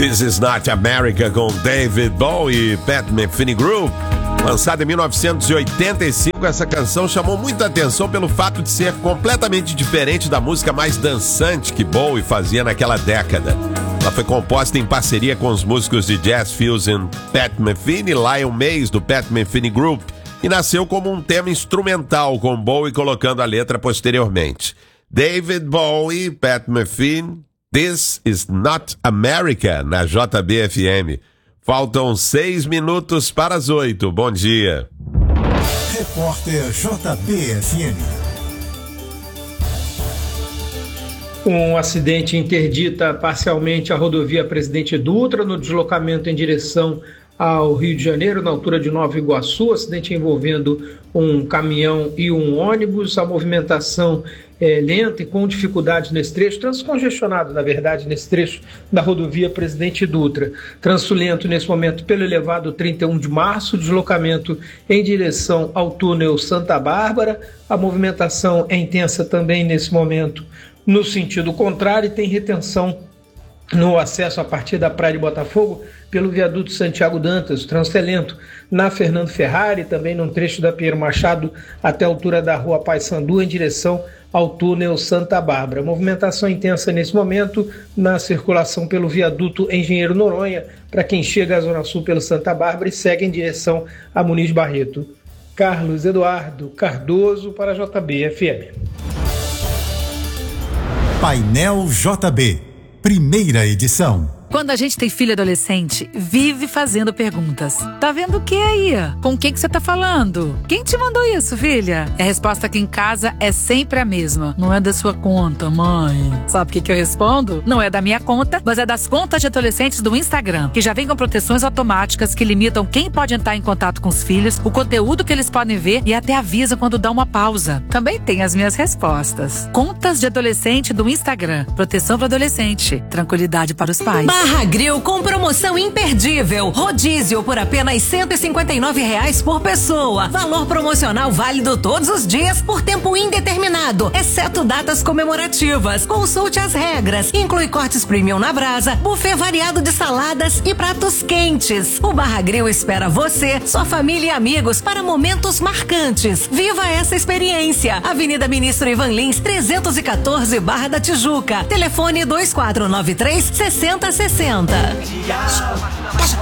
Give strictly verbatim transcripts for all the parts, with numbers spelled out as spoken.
This Is Not America com David Bowie e Pat Metheny Group. Lançada em mil novecentos e oitenta e cinco, essa canção chamou muita atenção pelo fato de ser completamente diferente da música mais dançante que Bowie fazia naquela década. Ela foi composta em parceria com os músicos de jazz fusion Pat Metheny e Lyle Mays do Pat Metheny Group e nasceu como um tema instrumental, com Bowie colocando a letra posteriormente. David Bowie, Pat Metheny, This Is Not America, na J B F M. Faltam seis minutos para as oito. Bom dia. Repórter J B F M. Um acidente interdita parcialmente a rodovia Presidente Dutra no deslocamento em direção ao Rio de Janeiro, na altura de Nova Iguaçu. Acidente envolvendo um caminhão e um ônibus. A movimentação é lenta e com dificuldades nesse trecho, transcongestionado, na verdade, nesse trecho da rodovia Presidente Dutra. Trânsito lento nesse momento pelo elevado trinta e um de março, deslocamento em direção ao túnel Santa Bárbara. A movimentação é intensa também nesse momento no sentido contrário e tem retenção no acesso a partir da Praia de Botafogo pelo viaduto Santiago Dantas. O trânsito é lento na Fernando Ferrari, também num trecho da Pinheiro Machado até a altura da Rua Paissandu em direção ao túnel Santa Bárbara. Movimentação intensa nesse momento na circulação pelo viaduto Engenheiro Noronha para quem chega à Zona Sul pelo Santa Bárbara e segue em direção a Muniz Barreto. Carlos Eduardo Cardoso para a J B F M. Painel J B, primeira edição. Quando a gente tem filho adolescente, vive fazendo perguntas. Tá vendo o que aí? Com quem que você tá falando? Quem te mandou isso, filha? A resposta aqui em casa é sempre a mesma. Não é da sua conta, mãe. Sabe o que que eu respondo? Não é da minha conta, mas é das contas de adolescentes do Instagram, que já vem com proteções automáticas que limitam quem pode entrar em contato com os filhos, o conteúdo que eles podem ver e até avisa quando dá uma pausa. Também tem as minhas respostas. Contas de adolescente do Instagram. Proteção para adolescente. Tranquilidade para os pais. Barra Grill com promoção imperdível. Rodízio por apenas cento e cinquenta e nove reais por pessoa. Valor promocional válido todos os dias por tempo indeterminado, exceto datas comemorativas. Consulte as regras. Inclui cortes premium na brasa, buffet variado de saladas e pratos quentes. O Barra Grill espera você, sua família e amigos para momentos marcantes. Viva essa experiência. Avenida Ministro Ivan Lins, trezentos e quatorze, Barra da Tijuca. Telefone dois quatro nove três, seis zero seis zero. Passa.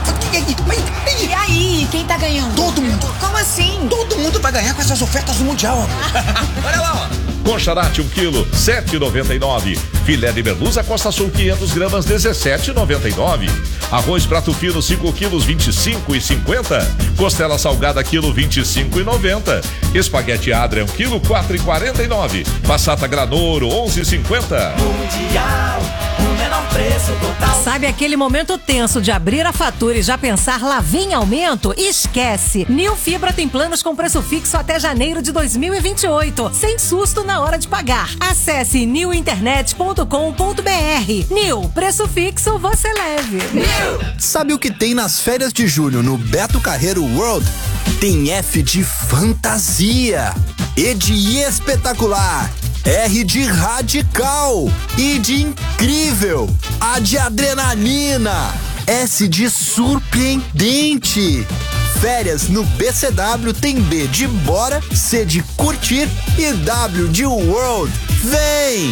E aí, quem tá ganhando? Todo mundo. Como assim? Todo mundo vai ganhar com essas ofertas do Mundial. Olha lá, ó. Concharate um quilo, sete reais e noventa e nove centavos. Filé de merluza Costa Sul quinhentas gramas, dezessete reais e noventa e nove centavos. Arroz prato fino cinco quilos, vinte e cinco reais e cinquenta centavos. Costela salgada quilo, vinte e cinco reais e noventa centavos. Espaguete Adria um quilo, quatro reais e quarenta e nove centavos. Passata Granoro onze reais e cinquenta centavos. Mundial, o menor preço total. Sabe aquele momento tenso de abrir a fatura e já pensar lá vem aumento? Esquece! Nil Fibra tem planos com preço fixo até janeiro de dois mil e vinte e oito, sem susto na hora de pagar. Acesse nil internet ponto com ponto br. Nil, preço fixo você leve. Nil. Sabe o que tem nas férias de julho no Beto Carreiro World? Tem F de fantasia, E de espetacular, R de radical, I de incrível, A de adrenalina, S de surpreendente. Férias no B C W tem B de bora, C de curtir e W de world. Vem!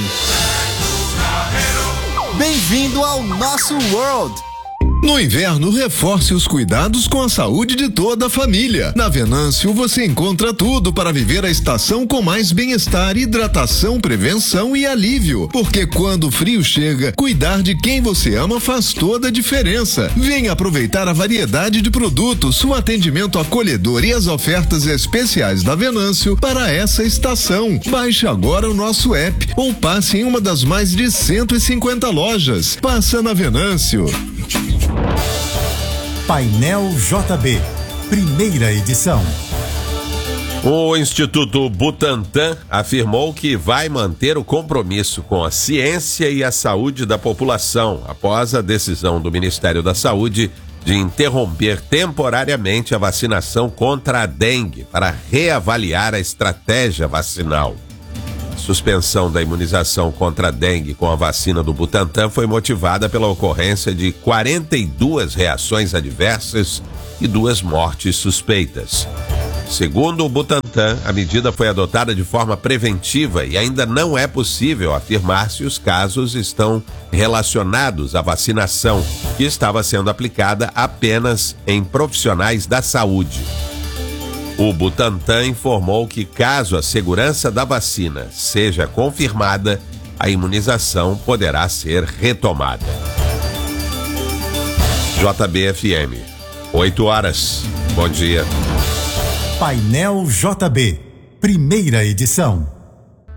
Bem-vindo ao nosso world! No inverno, reforce os cuidados com a saúde de toda a família. Na Venâncio, você encontra tudo para viver a estação com mais bem-estar, hidratação, prevenção e alívio. Porque quando o frio chega, cuidar de quem você ama faz toda a diferença. Venha aproveitar a variedade de produtos, o atendimento acolhedor e as ofertas especiais da Venâncio para essa estação. Baixe agora o nosso app ou passe em uma das mais de cento e cinquenta lojas. Passa na Venâncio. Painel J B, primeira edição. O Instituto Butantan afirmou que vai manter o compromisso com a ciência e a saúde da população após a decisão do Ministério da Saúde de interromper temporariamente a vacinação contra a dengue para reavaliar a estratégia vacinal. suspensão da imunização contra a dengue com a vacina do Butantan foi motivada pela ocorrência de quarenta e duas reações adversas e duas mortes suspeitas. Segundo o Butantan, a medida foi adotada de forma preventiva e ainda não é possível afirmar se os casos estão relacionados à vacinação, que estava sendo aplicada apenas em profissionais da saúde. O Butantan informou que, caso a segurança da vacina seja confirmada, a imunização poderá ser retomada. J B F M, oito horas. Bom dia. Painel J B, primeira edição.